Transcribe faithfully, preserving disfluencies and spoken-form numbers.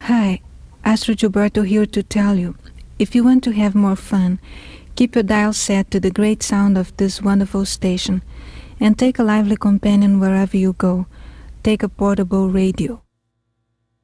Hi, Astro Gilberto here to tell you, if you want to have more fun, keep your dial set to the great sound of this wonderful station, and take a lively companion wherever you go. Take a portable radio.